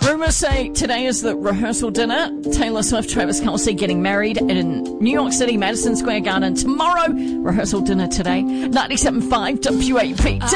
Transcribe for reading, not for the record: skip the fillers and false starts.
Rumours say today is the rehearsal dinner. Taylor Swift, Travis Kelce getting married in New York City, Madison Square Garden tomorrow. Rehearsal dinner today. 97.5 WAPT.